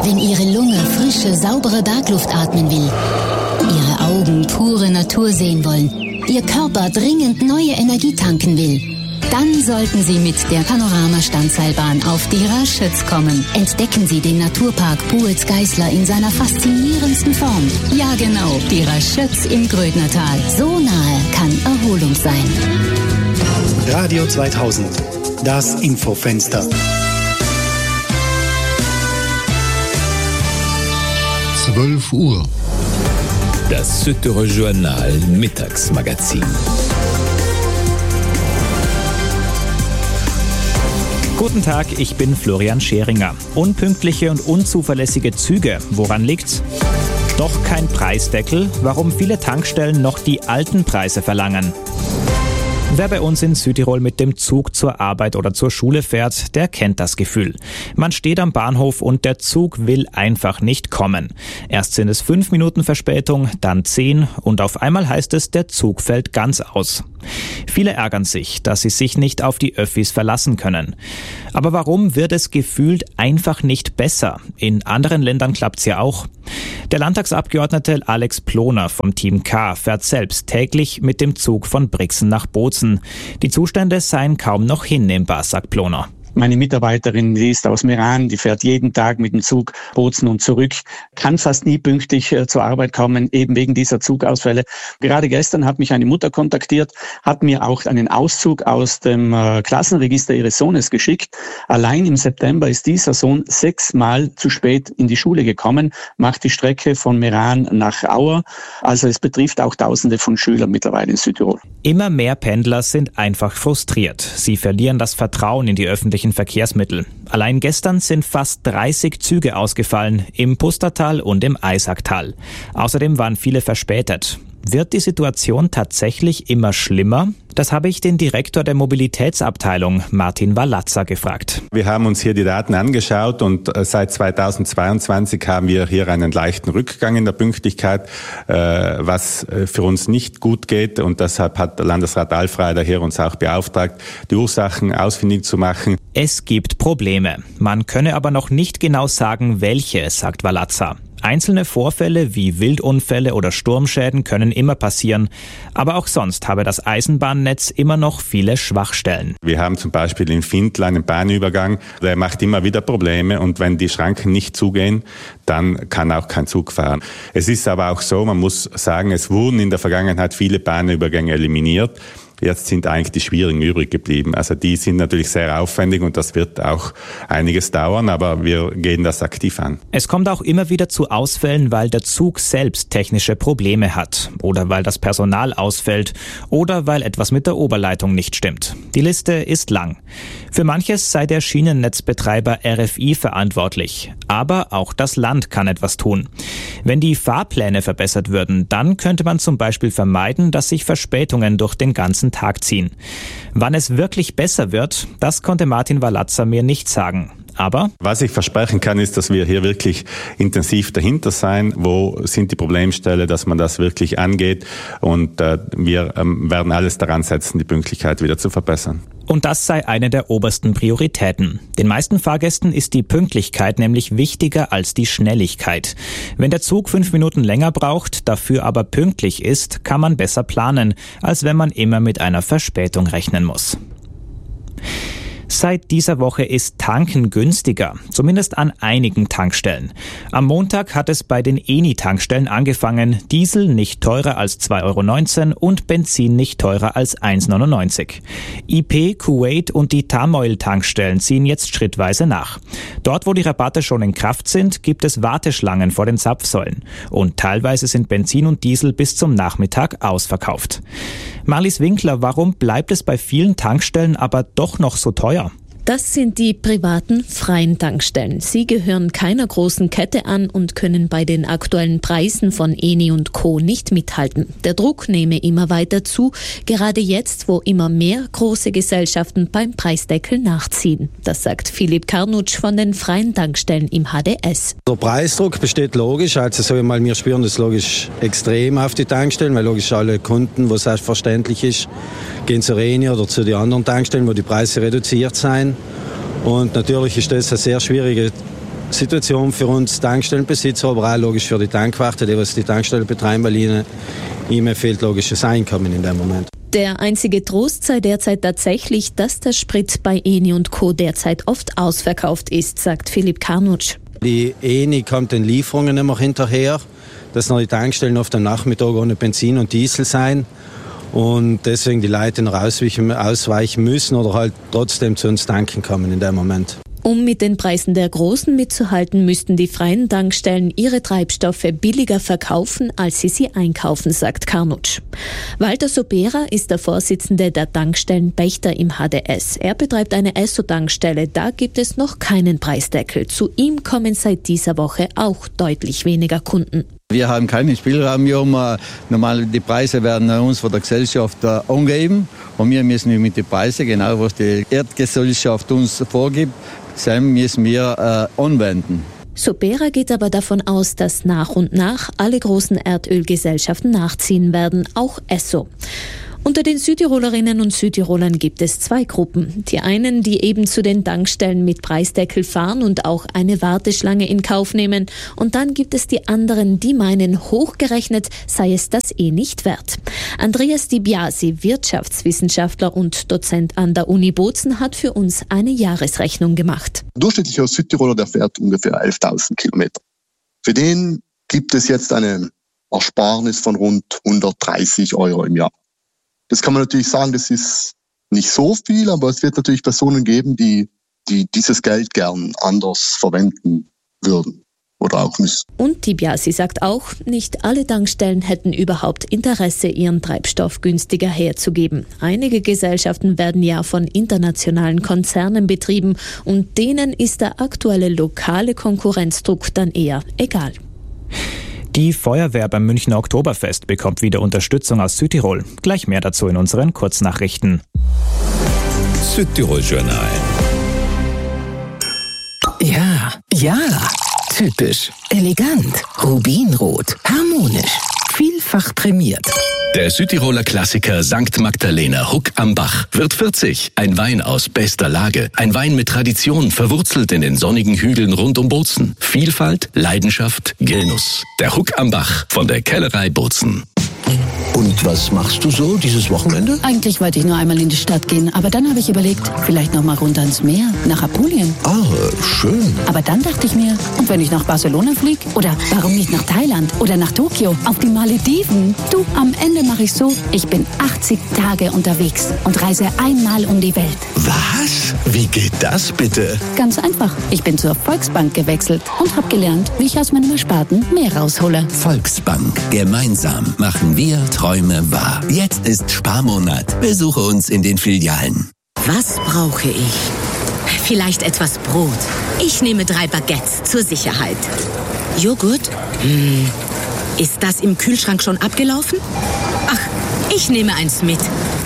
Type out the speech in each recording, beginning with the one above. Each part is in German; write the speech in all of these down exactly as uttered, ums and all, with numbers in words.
Wenn Ihre Lunge frische, saubere Bergluft atmen will, Ihre Augen pure Natur sehen wollen, Ihr Körper dringend neue Energie tanken will, dann sollten Sie mit der Panorama-Standseilbahn auf die Raschütz kommen. Entdecken Sie den Naturpark Buhlz-Geißler in seiner faszinierendsten Form. Ja genau, die Raschütz im Grödnertal. So nahe kann Erholung sein. Radio zweitausend, das Infofenster. zwölf Uhr. Das Südtiroler Journal Mittagsmagazin. Guten Tag, ich bin Florian Scheringer. Unpünktliche und unzuverlässige Züge, woran liegt's? Doch kein Preisdeckel, warum viele Tankstellen noch die alten Preise verlangen. Wer bei uns in Südtirol mit dem Zug zur Arbeit oder zur Schule fährt, der kennt das Gefühl. Man steht am Bahnhof und der Zug will einfach nicht kommen. Erst sind es fünf Minuten Verspätung, dann zehn und auf einmal heißt es, der Zug fällt ganz aus. Viele ärgern sich, dass sie sich nicht auf die Öffis verlassen können. Aber warum wird es gefühlt einfach nicht besser? In anderen Ländern klappt's ja auch. Der Landtagsabgeordnete Alex Ploner vom Team K fährt selbst täglich mit dem Zug von Brixen nach Bozen. Die Zustände seien kaum noch hinnehmbar, sagt Ploner. Meine Mitarbeiterin, die ist aus Meran, die fährt jeden Tag mit dem Zug Bozen und zurück, kann fast nie pünktlich äh, zur Arbeit kommen, eben wegen dieser Zugausfälle. Gerade gestern hat mich eine Mutter kontaktiert, hat mir auch einen Auszug aus dem äh, Klassenregister ihres Sohnes geschickt. Allein im September ist dieser Sohn sechsmal zu spät in die Schule gekommen, macht die Strecke von Meran nach Auer. Also es betrifft auch Tausende von Schülern mittlerweile in Südtirol. Immer mehr Pendler sind einfach frustriert. Sie verlieren das Vertrauen in die öffentlichen Verkehrsmittel. Allein gestern sind fast dreißig Züge ausgefallen, im Pustertal und im Eisacktal. Außerdem waren viele verspätet. Wird die Situation tatsächlich immer schlimmer? Das habe ich den Direktor der Mobilitätsabteilung, Martin Walazza, gefragt. Wir haben uns hier die Daten angeschaut und seit zweitausendzweiundzwanzig haben wir hier einen leichten Rückgang in der Pünktlichkeit, was für uns nicht gut geht. Und deshalb hat Landesrat Alfreider hier uns auch beauftragt, die Ursachen ausfindig zu machen. Es gibt Probleme. Man könne aber noch nicht genau sagen, welche, sagt Walazza. Einzelne Vorfälle wie Wildunfälle oder Sturmschäden können immer passieren, aber auch sonst habe das Eisenbahnnetz immer noch viele Schwachstellen. Wir haben zum Beispiel in Findl einen Bahnübergang, der macht immer wieder Probleme und wenn die Schranken nicht zugehen, dann kann auch kein Zug fahren. Es ist aber auch so, man muss sagen, es wurden in der Vergangenheit viele Bahnübergänge eliminiert. Jetzt sind eigentlich die schwierigen übrig geblieben. Also die sind natürlich sehr aufwendig und das wird auch einiges dauern, aber wir gehen das aktiv an. Es kommt auch immer wieder zu Ausfällen, weil der Zug selbst technische Probleme hat oder weil das Personal ausfällt oder weil etwas mit der Oberleitung nicht stimmt. Die Liste ist lang. Für manches sei der Schienennetzbetreiber R F I verantwortlich. Aber auch das Land kann etwas tun. Wenn die Fahrpläne verbessert würden, dann könnte man zum Beispiel vermeiden, dass sich Verspätungen durch den ganzen Tag ziehen. Wann es wirklich besser wird, das konnte Martin Walazza mir nicht sagen. Aber was ich versprechen kann, ist, dass wir hier wirklich intensiv dahinter sein. Wo sind die Problemstellen, dass man das wirklich angeht? Und äh, wir ähm, werden alles daran setzen, die Pünktlichkeit wieder zu verbessern. Und das sei eine der obersten Prioritäten. Den meisten Fahrgästen ist die Pünktlichkeit nämlich wichtiger als die Schnelligkeit. Wenn der Zug fünf Minuten länger braucht, dafür aber pünktlich ist, kann man besser planen, als wenn man immer mit einer Verspätung rechnen muss. Seit dieser Woche ist Tanken günstiger, zumindest an einigen Tankstellen. Am Montag hat es bei den Eni-Tankstellen angefangen, Diesel nicht teurer als zwei Euro neunzehn und Benzin nicht teurer als eins Euro neunundneunzig. I P, Kuwait und die Tamoil-Tankstellen ziehen jetzt schrittweise nach. Dort, wo die Rabatte schon in Kraft sind, gibt es Warteschlangen vor den Zapfsäulen. Und teilweise sind Benzin und Diesel bis zum Nachmittag ausverkauft. Marlies Winkler, warum bleibt es bei vielen Tankstellen aber doch noch so teuer? Das sind die privaten, freien Tankstellen. Sie gehören keiner großen Kette an und können bei den aktuellen Preisen von Eni und Co. nicht mithalten. Der Druck nehme immer weiter zu, gerade jetzt, wo immer mehr große Gesellschaften beim Preisdeckel nachziehen. Das sagt Philipp Karnutsch von den freien Tankstellen im H D S. Der Preisdruck besteht logisch, also sagen wir mal, wir spüren das logisch extrem auf die Tankstellen, weil logisch alle Kunden, wo es selbstverständlich ist, gehen zur Eni oder zu den anderen Tankstellen, wo die Preise reduziert sind. Und natürlich ist das eine sehr schwierige Situation für uns Tankstellenbesitzer, aber auch logisch für die Tankwarte, die was die Tankstelle betreiben, weil ihnen, ihnen fehlt logisches Einkommen in dem Moment. Der einzige Trost sei derzeit tatsächlich, dass der Sprit bei Eni und Co. derzeit oft ausverkauft ist, sagt Philipp Karnutsch. Die Eni kommt den Lieferungen nicht mehr hinterher, dass noch die Tankstellen oft am Nachmittag ohne Benzin und Diesel sein und deswegen die Leute noch ausweichen, ausweichen müssen oder halt trotzdem zu uns tanken kommen in dem Moment. Um mit den Preisen der Großen mitzuhalten, müssten die freien Tankstellen ihre Treibstoffe billiger verkaufen, als sie sie einkaufen, sagt Karnutsch. Walter Sobera ist der Vorsitzende der Tankstellenpächter im H D S. Er betreibt eine Esso-Tankstelle, da gibt es noch keinen Preisdeckel. Zu ihm kommen seit dieser Woche auch deutlich weniger Kunden. Wir haben keinen Spielraum hier. Normal, die Preise werden uns von der Gesellschaft angegeben und wir müssen mit den Preisen, genau was die Erdgesellschaft uns vorgibt, müssen wir äh, anwenden. Sobera geht aber davon aus, dass nach und nach alle großen Erdölgesellschaften nachziehen werden, auch Esso. Unter den Südtirolerinnen und Südtirolern gibt es zwei Gruppen. Die einen, die eben zu den Tankstellen mit Preisdeckel fahren und auch eine Warteschlange in Kauf nehmen. Und dann gibt es die anderen, die meinen, hochgerechnet sei es das eh nicht wert. Andreas Di Biasi, Wirtschaftswissenschaftler und Dozent an der Uni Bozen, hat für uns eine Jahresrechnung gemacht. Durchschnittlicher Südtiroler, der fährt ungefähr elftausend Kilometer. Für den gibt es jetzt eine Ersparnis von rund hundertdreißig Euro im Jahr. Das kann man natürlich sagen, das ist nicht so viel, aber es wird natürlich Personen geben, die, die dieses Geld gern anders verwenden würden oder auch müssen. Und Di Biasi sagt auch, nicht alle Tankstellen hätten überhaupt Interesse, ihren Treibstoff günstiger herzugeben. Einige Gesellschaften werden ja von internationalen Konzernen betrieben und denen ist der aktuelle lokale Konkurrenzdruck dann eher egal. Die Feuerwehr beim Münchner Oktoberfest bekommt wieder Unterstützung aus Südtirol. Gleich mehr dazu in unseren Kurznachrichten. Südtirol Journal. Ja, ja, typisch, elegant, rubinrot, harmonisch, vielfach prämiert. Der Südtiroler Klassiker Sankt Magdalena Huck am Bach wird vierzig. Ein Wein aus bester Lage. Ein Wein mit Tradition, verwurzelt in den sonnigen Hügeln rund um Bozen. Vielfalt, Leidenschaft, Genuss. Der Huck am Bach von der Kellerei Bozen. Und was machst du so dieses Wochenende? Eigentlich wollte ich nur einmal in die Stadt gehen, aber dann habe ich überlegt, vielleicht noch mal runter ins Meer, nach Apulien. Ah, schön. Aber dann dachte ich mir, und wenn ich nach Barcelona fliege? Oder warum nicht nach Thailand oder nach Tokio, auf die Malediven? Du, am Ende mache ich so, ich bin achtzig Tage unterwegs und reise einmal um die Welt. Was? Wie geht das bitte? Ganz einfach. Ich bin zur Volksbank gewechselt und habe gelernt, wie ich aus meinem Ersparten mehr raushole. Volksbank. Gemeinsam machen wir Träume wahr. Jetzt ist Sparmonat. Besuche uns in den Filialen. Was brauche ich? Vielleicht etwas Brot. Ich nehme drei Baguettes zur Sicherheit. Joghurt? Hm. Ist das im Kühlschrank schon abgelaufen? Ach, ich nehme eins mit.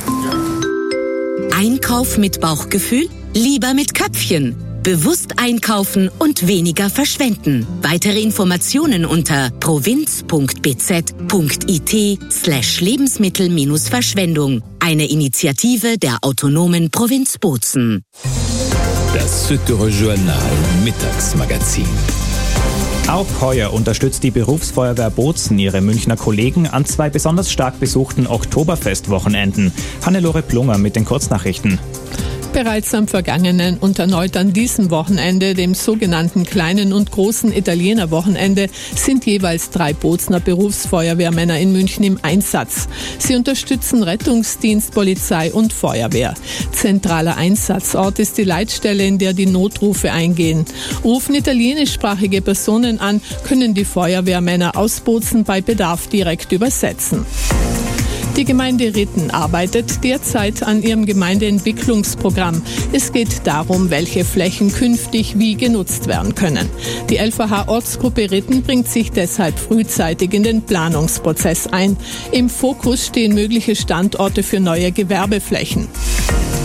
Einkauf mit Bauchgefühl? Lieber mit Köpfchen. Bewusst einkaufen und weniger verschwenden. Weitere Informationen unter provinz.bz.it slash Lebensmittel-Verschwendung. Eine Initiative der autonomen Provinz Bozen. Das Südtirol Journal Mittagsmagazin. Auch heuer unterstützt die Berufsfeuerwehr Bozen ihre Münchner Kollegen an zwei besonders stark besuchten Oktoberfestwochenenden. Hannelore Plunger mit den Kurznachrichten. Bereits am vergangenen und erneut an diesem Wochenende, dem sogenannten kleinen und großen Italiener-Wochenende, sind jeweils drei Bozener Berufsfeuerwehrmänner in München im Einsatz. Sie unterstützen Rettungsdienst, Polizei und Feuerwehr. Zentraler Einsatzort ist die Leitstelle, in der die Notrufe eingehen. Rufen italienischsprachige Personen an, können die Feuerwehrmänner aus Bozen bei Bedarf direkt übersetzen. Die Gemeinde Ritten arbeitet derzeit an ihrem Gemeindeentwicklungsprogramm. Es geht darum, welche Flächen künftig wie genutzt werden können. Die L V H-Ortsgruppe Ritten bringt sich deshalb frühzeitig in den Planungsprozess ein. Im Fokus stehen mögliche Standorte für neue Gewerbeflächen.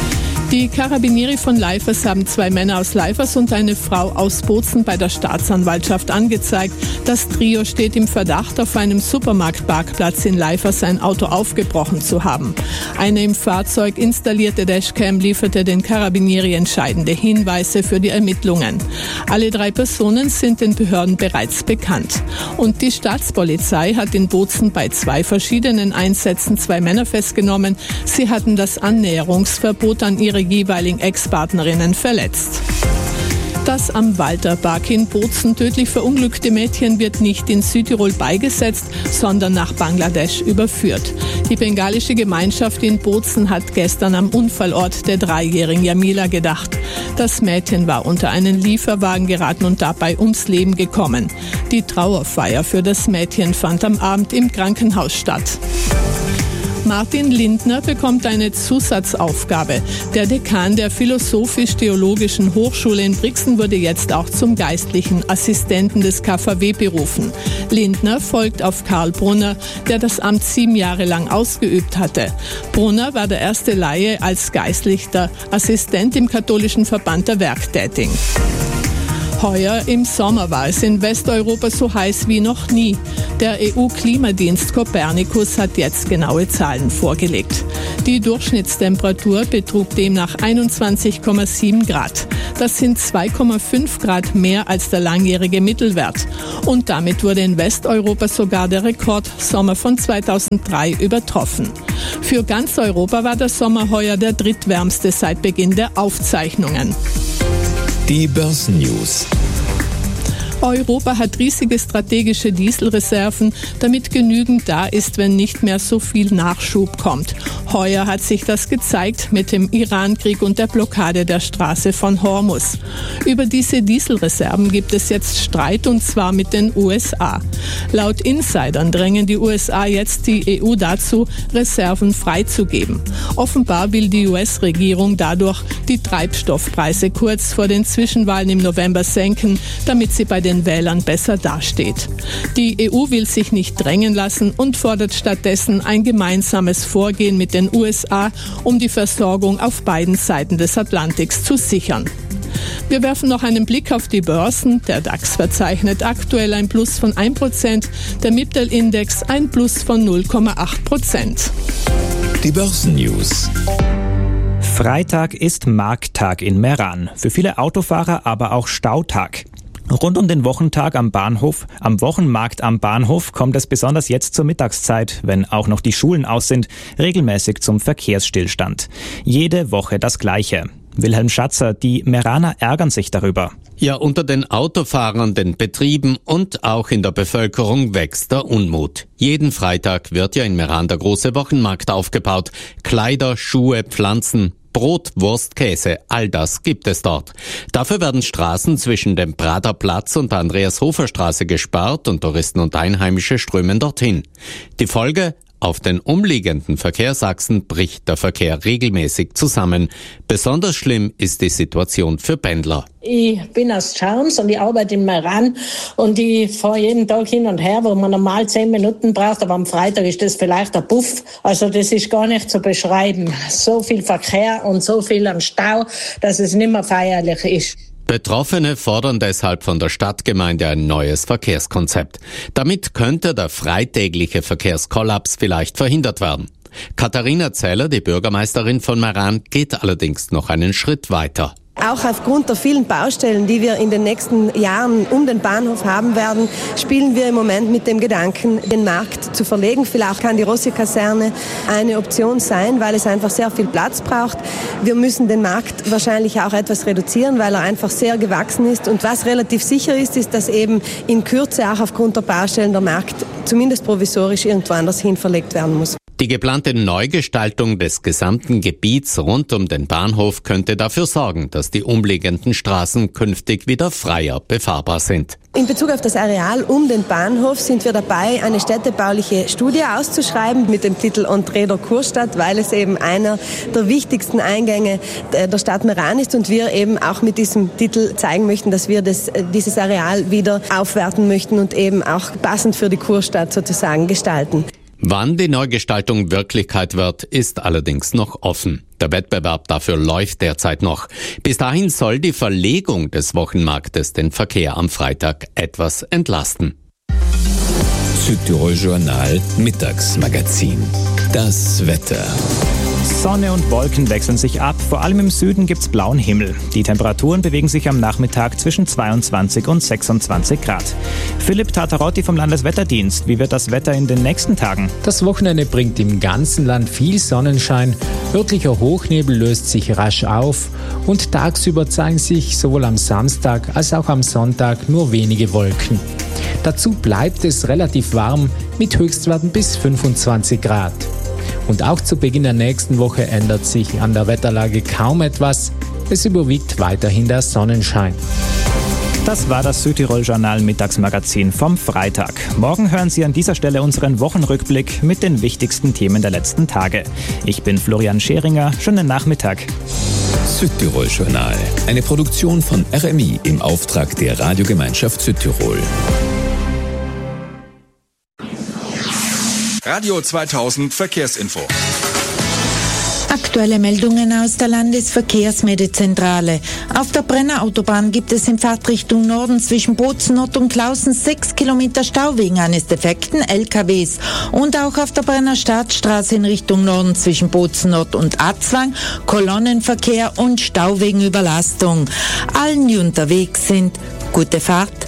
Die Carabinieri von Leifers haben zwei Männer aus Leifers und eine Frau aus Bozen bei der Staatsanwaltschaft angezeigt. Das Trio steht im Verdacht, auf einem Supermarktparkplatz in Leifers ein Auto aufgebrochen zu haben. Eine im Fahrzeug installierte Dashcam lieferte den Carabinieri entscheidende Hinweise für die Ermittlungen. Alle drei Personen sind den Behörden bereits bekannt. Und die Staatspolizei hat in Bozen bei zwei verschiedenen Einsätzen zwei Männer festgenommen. Sie hatten das Annäherungsverbot an ihre jeweiligen Ex-Partnerinnen verletzt. Das am Walterpark in Bozen tödlich verunglückte Mädchen wird nicht in Südtirol beigesetzt, sondern nach Bangladesch überführt. Die bengalische Gemeinschaft in Bozen hat gestern am Unfallort der dreijährigen Jamila gedacht. Das Mädchen war unter einen Lieferwagen geraten und dabei ums Leben gekommen. Die Trauerfeier für das Mädchen fand am Abend im Krankenhaus statt. Martin Lindner bekommt eine Zusatzaufgabe. Der Dekan der Philosophisch-Theologischen Hochschule in Brixen wurde jetzt auch zum geistlichen Assistenten des K V W berufen. Lindner folgt auf Karl Brunner, der das Amt sieben Jahre lang ausgeübt hatte. Brunner war der erste Laie als geistlicher Assistent im katholischen Verband der Werktätigen. Heuer im Sommer war es in Westeuropa so heiß wie noch nie. Der E U-Klimadienst Copernicus hat jetzt genaue Zahlen vorgelegt. Die Durchschnittstemperatur betrug demnach einundzwanzig Komma sieben Grad. Das sind zwei Komma fünf Grad mehr als der langjährige Mittelwert. Und damit wurde in Westeuropa sogar der Rekordsommer von zweitausenddrei übertroffen. Für ganz Europa war der Sommer heuer der drittwärmste seit Beginn der Aufzeichnungen. Die Börsennews. Europa hat riesige strategische Dieselreserven, damit genügend da ist, wenn nicht mehr so viel Nachschub kommt. Heuer hat sich das gezeigt mit dem Iran-Krieg und der Blockade der Straße von Hormuz. Über diese Dieselreserven gibt es jetzt Streit, und zwar mit den U S A. Laut Insidern drängen die U S A jetzt die E U dazu, Reserven freizugeben. Offenbar will die U S-Regierung dadurch die Treibstoffpreise kurz vor den Zwischenwahlen im November senken, damit sie bei den Wählern besser dasteht. Die E U will sich nicht drängen lassen und fordert stattdessen ein gemeinsames Vorgehen mit den U S A, um die Versorgung auf beiden Seiten des Atlantiks zu sichern. Wir werfen noch einen Blick auf die Börsen. Der DAX verzeichnet aktuell ein Plus von ein Prozent, der MIPDAL-Index ein Plus von null Komma acht Prozent. Die Börsennews. Freitag ist Markttag in Meran. Für viele Autofahrer aber auch Stautag. Rund um den Wochentag am Bahnhof, am Wochenmarkt am Bahnhof kommt es besonders jetzt zur Mittagszeit, wenn auch noch die Schulen aus sind, regelmäßig zum Verkehrsstillstand. Jede Woche das Gleiche. Wilhelm Schatzer, die Meraner ärgern sich darüber. Ja, unter den Autofahrern, den Betrieben und auch in der Bevölkerung wächst der Unmut. Jeden Freitag wird ja in Meran der große Wochenmarkt aufgebaut. Kleider, Schuhe, Pflanzen, Brot, Wurst, Käse, all das gibt es dort. Dafür werden Straßen zwischen dem Prater Platz und der Andreas-Hofer-Straße gesperrt und Touristen und Einheimische strömen dorthin. Die Folge? Auf den umliegenden Verkehrsachsen bricht der Verkehr regelmäßig zusammen. Besonders schlimm ist die Situation für Pendler. Ich bin aus Charms und ich arbeite in Meran und ich fahre jeden Tag hin und her, wo man normal zehn Minuten braucht, aber am Freitag ist das vielleicht ein Puff. Also das ist gar nicht zu beschreiben. So viel Verkehr und so viel an Stau, dass es nicht mehr feierlich ist. Betroffene fordern deshalb von der Stadtgemeinde ein neues Verkehrskonzept. Damit könnte der freitägliche Verkehrskollaps vielleicht verhindert werden. Katharina Zeller, die Bürgermeisterin von Meran, geht allerdings noch einen Schritt weiter. Auch aufgrund der vielen Baustellen, die wir in den nächsten Jahren um den Bahnhof haben werden, spielen wir im Moment mit dem Gedanken, den Markt zu verlegen. Vielleicht kann die Rossi-Kaserne eine Option sein, weil es einfach sehr viel Platz braucht. Wir müssen den Markt wahrscheinlich auch etwas reduzieren, weil er einfach sehr gewachsen ist. Und was relativ sicher ist, ist, dass eben in Kürze auch aufgrund der Baustellen der Markt zumindest provisorisch irgendwo anders hin verlegt werden muss. Die geplante Neugestaltung des gesamten Gebiets rund um den Bahnhof könnte dafür sorgen, dass die umliegenden Straßen künftig wieder freier befahrbar sind. In Bezug auf das Areal um den Bahnhof sind wir dabei, eine städtebauliche Studie auszuschreiben mit dem Titel Entree der Kurstadt, weil es eben einer der wichtigsten Eingänge der Stadt Meran ist und wir eben auch mit diesem Titel zeigen möchten, dass wir das, dieses Areal wieder aufwerten möchten und eben auch passend für die Kurstadt sozusagen gestalten. Wann die Neugestaltung Wirklichkeit wird, ist allerdings noch offen. Der Wettbewerb dafür läuft derzeit noch. Bis dahin soll die Verlegung des Wochenmarktes den Verkehr am Freitag etwas entlasten. Südtirol Journal Mittagsmagazin. Das Wetter. Sonne und Wolken wechseln sich ab. Vor allem im Süden gibt's blauen Himmel. Die Temperaturen bewegen sich am Nachmittag zwischen zweiundzwanzig und sechsundzwanzig Grad. Philipp Tatarotti vom Landeswetterdienst. Wie wird das Wetter in den nächsten Tagen? Das Wochenende bringt im ganzen Land viel Sonnenschein. Örtlicher Hochnebel löst sich rasch auf. Und tagsüber zeigen sich sowohl am Samstag als auch am Sonntag nur wenige Wolken. Dazu bleibt es relativ warm mit Höchstwerten bis fünfundzwanzig Grad. Und auch zu Beginn der nächsten Woche ändert sich an der Wetterlage kaum etwas. Es überwiegt weiterhin der Sonnenschein. Das war das Südtirol Journal Mittagsmagazin vom Freitag. Morgen hören Sie an dieser Stelle unseren Wochenrückblick mit den wichtigsten Themen der letzten Tage. Ich bin Florian Scheringer. Schönen Nachmittag. Südtirol Journal. Eine Produktion von R M I im Auftrag der Radiogemeinschaft Südtirol. Radio zweitausend Verkehrsinfo. Aktuelle Meldungen aus der Landesverkehrsmeldzentrale. Auf der Brenner Autobahn gibt es in Fahrtrichtung Norden zwischen Bozen Nord und Klausen sechs Kilometer Stau wegen eines defekten L K Ws. Und auch auf der Brenner Staatsstraße in Richtung Norden zwischen Bozen Nord und Atzwang Kolonnenverkehr und Stau wegen Überlastung. Allen, die unterwegs sind, gute Fahrt.